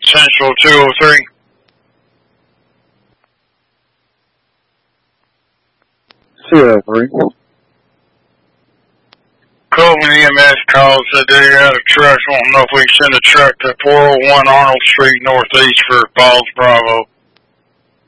Central 203. CO3. Coleman EMS called, said they had a truck. I don't know if we can send a truck to 401 Arnold Street Northeast for Falls Bravo.